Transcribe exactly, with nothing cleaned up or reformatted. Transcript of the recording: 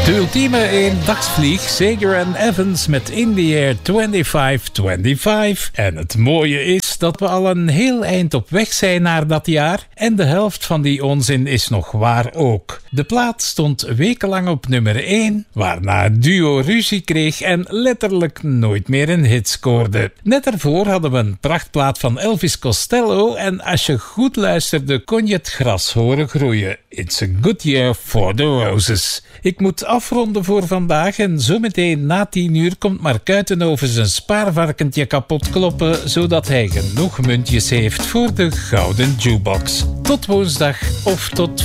De ultieme eendagsvlieg, Sager en Evans met In the Air vijfentwintig vijfentwintig. En het mooie is dat we al een heel eind op weg zijn naar dat jaar en de helft van die onzin is nog waar ook. De plaat stond wekenlang op nummer één, waarna het duo ruzie kreeg en letterlijk nooit meer een hit scoorde. Net daarvoor hadden we een prachtplaat van Elvis Costello en als je goed luisterde kon je het gras horen groeien. It's a good year for the roses. Ik moet afronden voor vandaag en zometeen na tien uur komt Mark Uitenhoven zijn spaarvarkentje kapot kloppen, zodat hij genoeg muntjes heeft voor de gouden jukebox. Tot woensdag of tot